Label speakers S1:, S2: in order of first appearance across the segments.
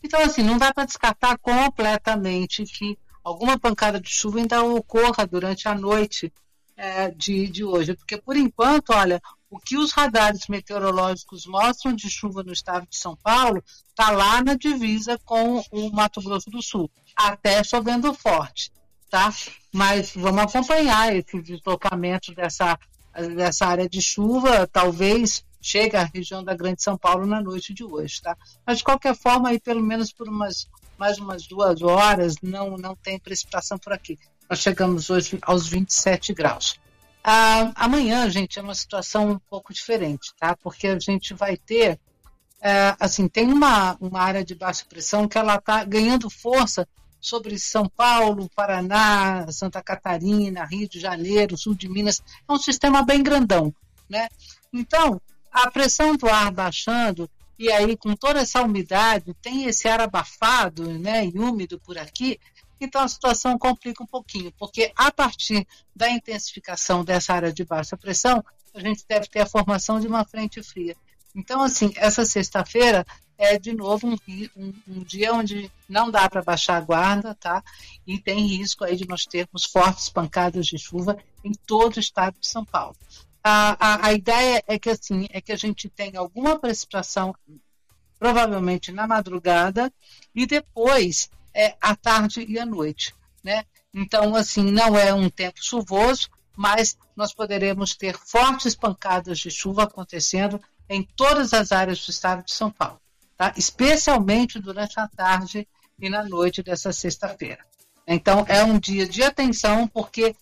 S1: Então, assim, não dá para descartar completamente que alguma pancada de chuva ainda ocorra durante a noite de hoje, porque por enquanto, olha, o que os radares meteorológicos mostram de chuva no estado de São Paulo está lá na divisa com o Mato Grosso do Sul, até chovendo forte, tá? Mas vamos acompanhar esse deslocamento dessa área de chuva, talvez chegue à região da Grande São Paulo na noite de hoje, tá? Mas de qualquer forma, aí pelo menos por mais umas 2 horas, não tem precipitação por aqui. Nós chegamos hoje aos 27 graus. Amanhã, gente, é uma situação um pouco diferente, tá? Porque a gente vai ter, assim, tem uma área de baixa pressão que ela está ganhando força sobre São Paulo, Paraná, Santa Catarina, Rio de Janeiro, sul de Minas. É um sistema bem grandão, né? Então, a pressão do ar baixando, e aí com toda essa umidade, tem esse ar abafado, né, e úmido por aqui, então a situação complica um pouquinho, porque a partir da intensificação dessa área de baixa pressão, a gente deve ter a formação de uma frente fria. Então, assim, essa sexta-feira é de novo um dia onde não dá para baixar a guarda, tá? E tem risco aí de nós termos fortes pancadas de chuva em todo o estado de São Paulo. A ideia é que, assim, a gente tenha alguma precipitação, provavelmente na madrugada, e depois à tarde e à noite, né? Então, assim, não é um tempo chuvoso, mas nós poderemos ter fortes pancadas de chuva acontecendo em todas as áreas do estado de São Paulo, tá? Especialmente durante a tarde e na noite dessa sexta-feira. Então, é um dia de atenção, porque,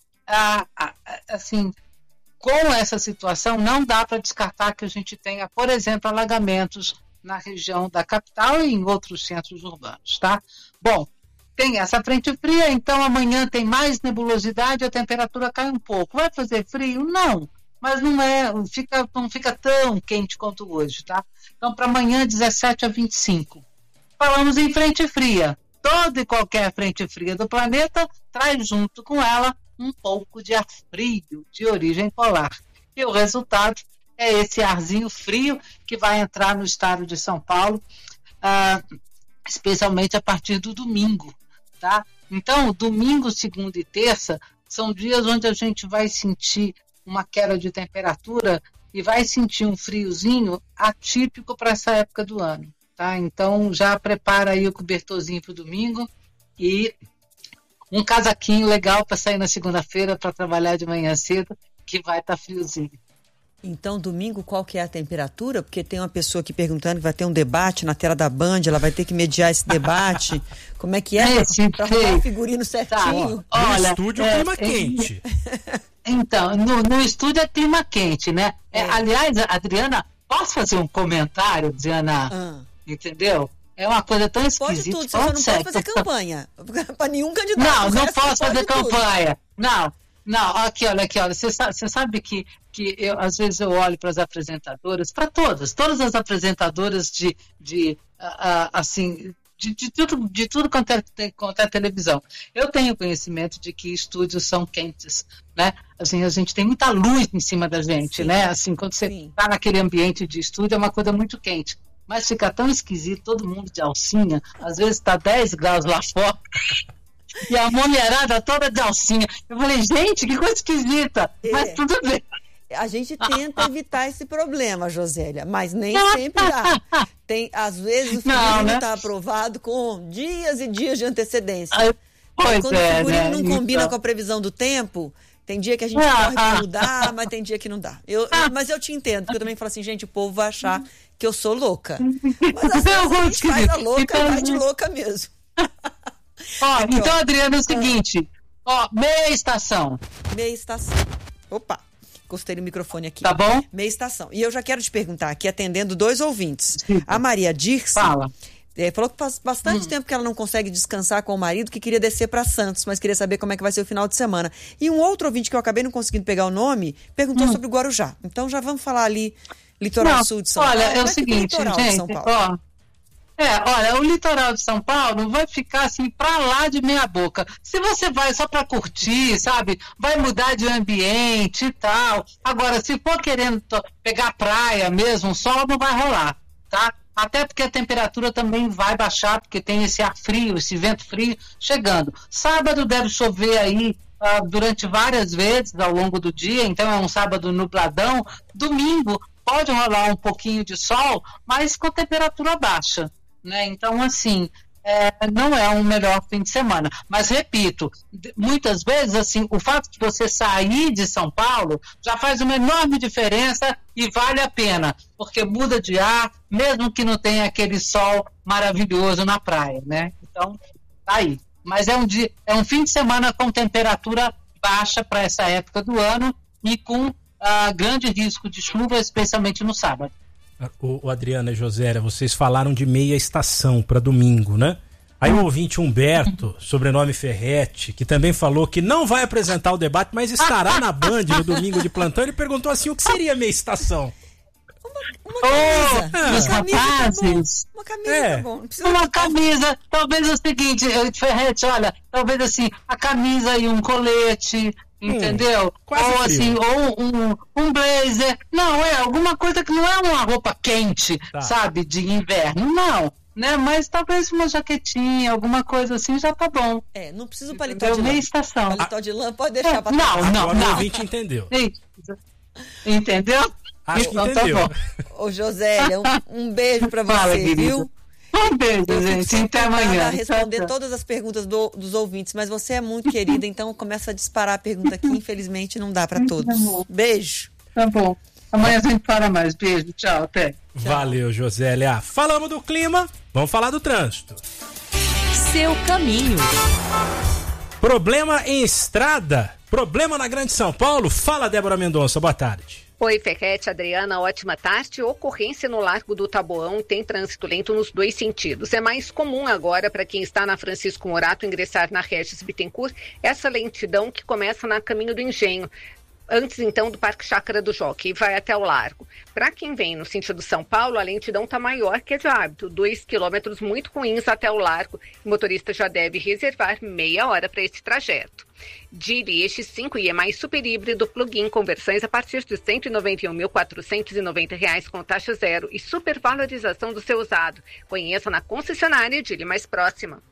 S1: assim, com essa situação, não dá para descartar que a gente tenha, por exemplo, alagamentos na região da capital e em outros centros urbanos, tá? Bom, tem essa frente fria, então amanhã tem mais nebulosidade, a temperatura cai um pouco. Vai fazer frio? Não, mas não fica tão quente quanto hoje, tá? Então, para amanhã, 17 a 25. Falamos em frente fria. Toda e qualquer frente fria do planeta traz junto com ela um pouco de ar frio de origem polar. E o resultado é esse arzinho frio que vai entrar no estado de São Paulo, especialmente a partir do domingo, tá? Então, domingo, segunda e terça são dias onde a gente vai sentir uma queda de temperatura e vai sentir um friozinho atípico para essa época do ano, tá? Então, já prepara aí o cobertorzinho para o domingo e um casaquinho legal para sair na segunda-feira para trabalhar de manhã cedo, que vai estar friozinho.
S2: Então, domingo, qual que é a temperatura? Porque tem uma pessoa aqui perguntando que vai ter um debate na tela da Band, ela vai ter que mediar esse debate. Como é que é? Para arrumar o figurino certinho.
S3: Tá, olha, no estúdio é clima quente.
S1: Então, no estúdio é clima quente, né? Aliás, Adriana, posso fazer um comentário, Adriana? Entendeu? É uma coisa tão esquisita.
S2: Pode tudo, você só não pode fazer campanha. Para nenhum candidato.
S1: Não posso fazer campanha. Não, olha aqui. Você sabe que eu, às vezes eu olho para as apresentadoras, para todas as apresentadoras de tudo quanto é televisão. Eu tenho conhecimento de que estúdios são quentes, né? Assim, a gente tem muita luz em cima da gente, sim, né? Assim, quando você está naquele ambiente de estúdio, é uma coisa muito quente. Mas fica tão esquisito, todo mundo de alcinha, às vezes está 10 graus lá fora, e a mulherada toda de alcinha. Eu falei, gente, que coisa esquisita, mas tudo bem.
S2: A gente tenta evitar esse problema, Josélia, mas nem sempre dá. Às vezes o figurino está aprovado com dias e dias de antecedência. Quando o figurino não combina com a previsão do tempo, tem dia que a gente corre para mudar, mas tem dia que não dá. Mas eu te entendo, porque eu também falo assim, gente, o povo vai achar que eu sou louca. Mas às vezes a gente faz a louca, vai de louca mesmo.
S1: Então, Adriana, é o seguinte, meia estação.
S2: Opa, gostei do microfone aqui.
S1: Tá bom?
S2: Meia estação. E eu já quero te perguntar aqui, atendendo 2 ouvintes. Sim. A Maria Dirce falou que faz bastante tempo que ela não consegue descansar com o marido, que queria descer para Santos, mas queria saber como é que vai ser o final de semana. E um outro ouvinte que eu acabei não conseguindo pegar o nome, perguntou sobre o Guarujá. Então já vamos falar ali, litoral sul de São Paulo.
S1: Olha, é o seguinte, gente, olha, o litoral de São Paulo vai ficar assim pra lá de meia boca. Se você vai só para curtir, sabe, vai mudar de ambiente e tal. Agora, se for querendo pegar praia mesmo, o sol não vai rolar, tá? até porque a temperatura também vai baixar, porque tem esse ar frio, esse vento frio chegando. Sábado deve chover aí durante várias vezes ao longo do dia, então é um sábado nubladão. Domingo pode rolar um pouquinho de sol, mas com temperatura baixa, né? Então, assim, não é um melhor fim de semana. Mas, repito, muitas vezes, assim, o fato de você sair de São Paulo já faz uma enorme diferença e vale a pena, porque muda de ar, mesmo que não tenha aquele sol maravilhoso na praia, né? Então, tá aí. Mas é um fim de semana com temperatura baixa para essa época do ano e com grande risco de chuva, especialmente no sábado.
S3: O Adriana e Josélia, vocês falaram de meia estação para domingo, né? Aí o ouvinte Humberto, sobrenome Ferretti, que também falou que não vai apresentar o debate, mas estará na Band no domingo de plantão, ele perguntou assim, o que seria meia estação?
S2: Uma camisa tá bom.
S1: Uma camisa, talvez o seguinte, Ferretti, olha, talvez assim, a camisa e um colete, entendeu? Ou assim, ou um blazer. Não, alguma coisa que não é uma roupa quente, sabe, de inverno, não. Né? Mas talvez uma jaquetinha, alguma coisa assim, já tá bom.
S2: Não precisa o paletó de lã.
S1: Meia estação.
S2: Paletó de lã pode deixar pra
S3: trás. Agora o ouvinte entendeu.
S1: Entendeu?
S3: Acho que entendeu.
S2: Tá bom. Ô, Josélia, um beijo pra você,
S1: Fala,
S2: viu?
S1: Um beijo, gente. Até amanhã.
S2: Responder todas as perguntas dos ouvintes, mas você é muito querida, então começa a disparar a pergunta aqui. Infelizmente, não dá pra todos. Beijo.
S1: Tá bom. Amanhã a gente fala mais. Beijo. Tchau. Até.
S3: Valeu, Josélia. Falamos do clima, vamos falar do trânsito.
S4: Seu caminho.
S3: Problema em estrada? Problema na Grande São Paulo? Fala, Débora Mendonça. Boa tarde.
S5: Oi, Ferretti, Adriana, ótima tarde. Ocorrência no Largo do Taboão, tem trânsito lento nos dois sentidos. É mais comum agora para quem está na Francisco Morato ingressar na Regis Bittencourt essa lentidão que começa na Caminho do Engenho. Antes, então, do Parque Chácara do Jockey, e vai até o Largo. Para quem vem no sentido São Paulo, a lentidão está maior que a de hábito, 2 quilômetros muito ruins até o Largo. O motorista já deve reservar meia hora para esse trajeto. Geely EX5 e mais super híbrido plug-in com versões a partir de R$ 191.490 com taxa zero e supervalorização do seu usado. Conheça na concessionária Geely mais próxima.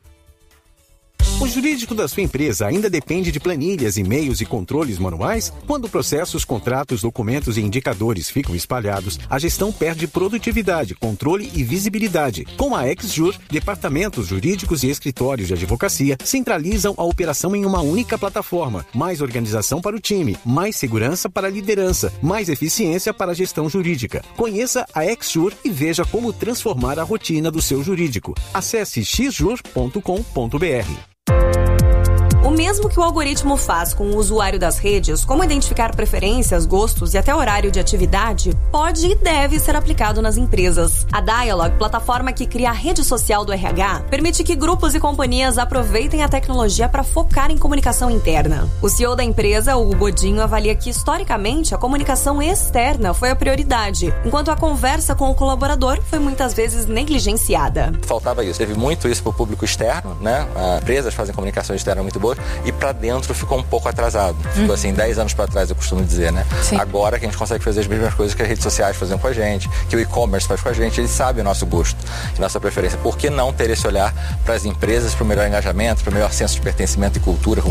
S6: O jurídico da sua empresa ainda depende de planilhas, e-mails e controles manuais? Quando processos, contratos, documentos e indicadores ficam espalhados, a gestão perde produtividade, controle e visibilidade. Com a XJur, departamentos jurídicos e escritórios de advocacia centralizam a operação em uma única plataforma. Mais organização para o time, mais segurança para a liderança, mais eficiência para a gestão jurídica. Conheça a XJur e veja como transformar a rotina do seu jurídico. Acesse xjur.com.br.
S4: O mesmo que o algoritmo faz com o usuário das redes, como identificar preferências, gostos e até horário de atividade, pode e deve ser aplicado nas empresas. A Dialog, plataforma que cria a rede social do RH, permite que grupos e companhias aproveitem a tecnologia para focar em comunicação interna. O CEO da empresa, Hugo Bodinho, avalia que historicamente a comunicação externa foi a prioridade, enquanto a conversa com o colaborador foi muitas vezes negligenciada.
S7: Faltava isso. Teve muito isso para o público externo, né? As empresas fazem comunicação externa muito boa, e para dentro ficou um pouco atrasado. Ficou assim, 10 anos para trás, eu costumo dizer, né? Sim. Agora que a gente consegue fazer as mesmas coisas que as redes sociais fazem com a gente, que o e-commerce faz com a gente, eles sabem o nosso gosto e nossa preferência. Por que não ter esse olhar para as empresas, para o melhor engajamento, para o melhor senso de pertencimento e cultura?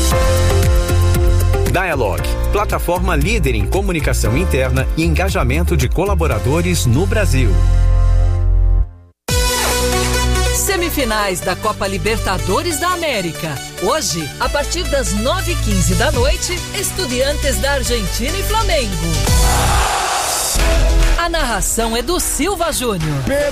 S6: Dialog, plataforma líder em comunicação interna e engajamento de colaboradores no Brasil.
S8: Semifinais da Copa Libertadores da América. Hoje, a partir das 9h15 da noite, Estudiantes da Argentina e Flamengo. A narração é do Silva Júnior.